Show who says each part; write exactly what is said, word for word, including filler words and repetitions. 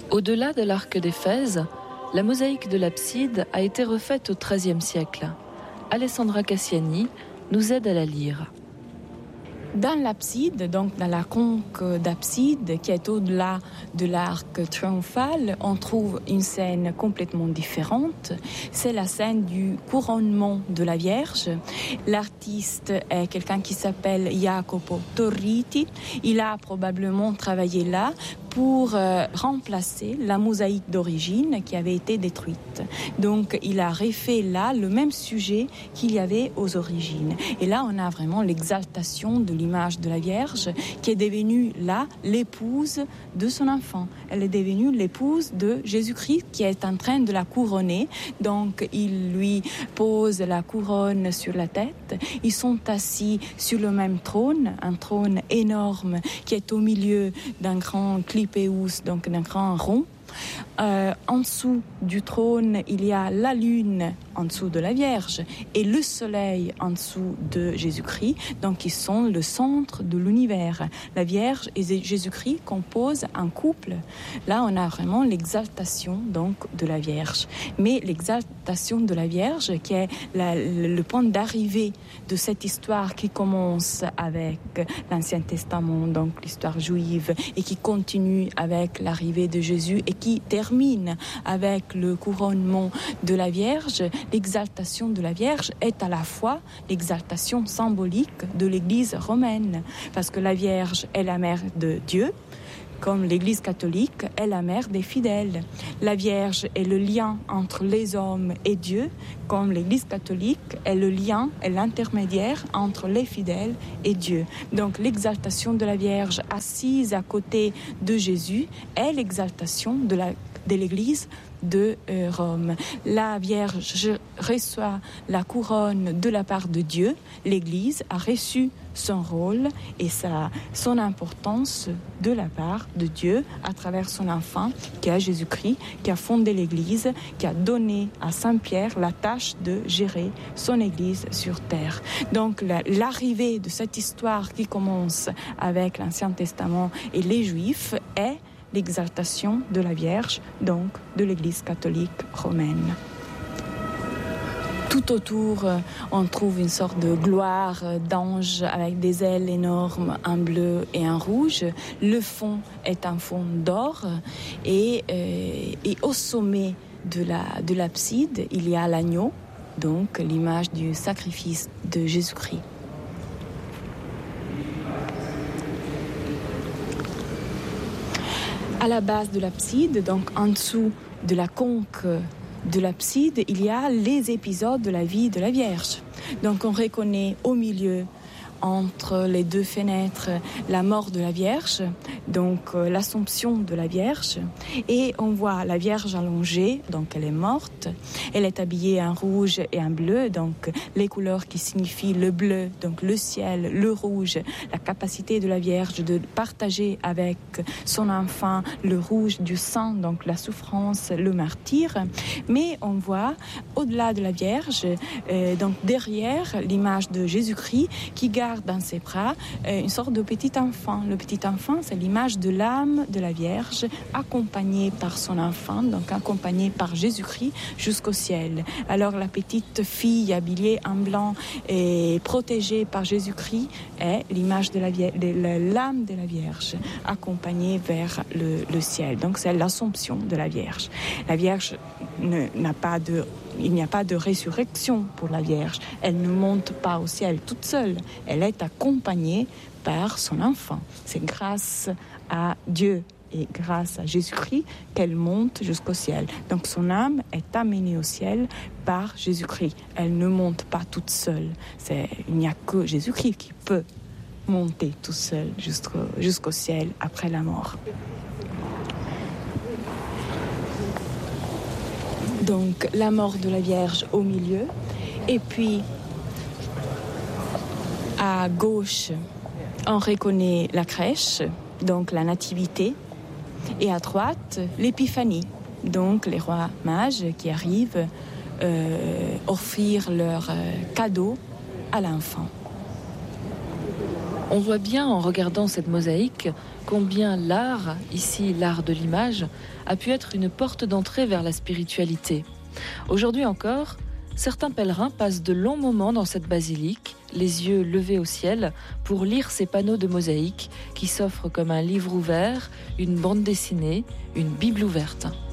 Speaker 1: Au-delà de l'arc d'Éphèse, la mosaïque de l'abside a été refaite au treizième siècle. Alessandra Cassiani nous aide à la lire.
Speaker 2: Dans l'abside, donc dans la conque d'abside qui est au-delà de l'arc triomphal, on trouve une scène complètement différente. C'est la scène du couronnement de la Vierge. L'artiste est quelqu'un qui s'appelle Jacopo Torriti. Il a probablement travaillé là pour euh, remplacer la mosaïque d'origine qui avait été détruite. Donc il a refait là le même sujet qu'il y avait aux origines. Et là on a vraiment l'exaltation de l'image de la Vierge qui est devenue là l'épouse de son enfant. Elle est devenue l'épouse de Jésus-Christ qui est en train de la couronner. Donc il lui pose la couronne sur la tête. Ils sont assis sur le même trône, un trône énorme qui est au milieu d'un grand clipéus, donc d'un grand rond. Euh, en dessous du trône, il y a la lune en dessous de la Vierge et le soleil en dessous de Jésus-Christ. Donc, ils sont le centre de l'univers. La Vierge et Jésus-Christ composent un couple. Là, on a vraiment l'exaltation donc de la Vierge. Mais l'exaltation de la Vierge, qui est la, le point d'arrivée de cette histoire qui commence avec l'Ancien Testament, donc l'histoire juive, et qui continue avec l'arrivée de Jésus et qui termine avec le couronnement de la Vierge, l'exaltation de la Vierge est à la fois l'exaltation symbolique de l'Église romaine, parce que la Vierge est la mère de Dieu, comme l'Église catholique est la mère des fidèles. La Vierge est le lien entre les hommes et Dieu, comme l'Église catholique est le lien et l'intermédiaire entre les fidèles et Dieu. Donc l'exaltation de la Vierge assise à côté de Jésus est l'exaltation de la de l'Église de euh, Rome. La Vierge reçoit la couronne de la part de Dieu. L'Église a reçu son rôle et sa, son importance de la part de Dieu à travers son enfant, qui est Jésus-Christ, qui a fondé l'Église, qui a donné à Saint-Pierre la tâche de gérer son Église sur terre. Donc la, l'arrivée de cette histoire qui commence avec l'Ancien Testament et les Juifs est l'exaltation de la Vierge, donc de l'Église catholique romaine. Tout autour, on trouve une sorte de gloire d'ange avec des ailes énormes, un bleu et un rouge. Le fond est un fond d'or et, euh, et au sommet de, la, de l'abside, il y a l'agneau, donc l'image du sacrifice de Jésus-Christ. À la base de l'abside, donc en dessous de la conque de l'abside, il y a les épisodes de la vie de la Vierge. Donc on reconnaît au milieu, entre les deux fenêtres, la mort de la Vierge, donc euh, l'Assomption de la Vierge, et on voit la Vierge allongée, donc elle est morte, elle est habillée en rouge et en bleu, donc les couleurs qui signifient le bleu, donc le ciel, le rouge, la capacité de la Vierge de partager avec son enfant le rouge du sang, donc la souffrance, le martyre, mais on voit au-delà de la Vierge, euh, donc derrière l'image de Jésus-Christ qui garde dans ses bras euh, une sorte de petit enfant. Le petit enfant, c'est l'image de l'âme de la Vierge, accompagnée par son enfant, donc accompagnée par Jésus-Christ jusqu'au ciel. Alors la petite fille habillée en blanc et protégée par Jésus-Christ est l'image de, la Vier- de la, l'âme de la Vierge, accompagnée vers le, le ciel. Donc c'est l'Assomption de la Vierge. La Vierge ne, n'a pas de Il n'y a pas de résurrection pour la Vierge. Elle ne monte pas au ciel toute seule. Elle est accompagnée par son enfant. C'est grâce à Dieu et grâce à Jésus-Christ qu'elle monte jusqu'au ciel. Donc son âme est amenée au ciel par Jésus-Christ. Elle ne monte pas toute seule. C'est, il n'y a que Jésus-Christ qui peut monter tout seul jusqu'au, jusqu'au ciel après la mort. Donc la mort de la Vierge au milieu, et puis à gauche, on reconnaît la crèche, donc la nativité, et à droite, l'épiphanie, donc les rois mages qui arrivent euh, offrir leurs euh, cadeaux à l'enfant.
Speaker 1: On voit bien en regardant cette mosaïque combien l'art, ici l'art de l'image, a pu être une porte d'entrée vers la spiritualité. Aujourd'hui encore, certains pèlerins passent de longs moments dans cette basilique, les yeux levés au ciel, pour lire ces panneaux de mosaïque qui s'offrent comme un livre ouvert, une bande dessinée, une Bible ouverte.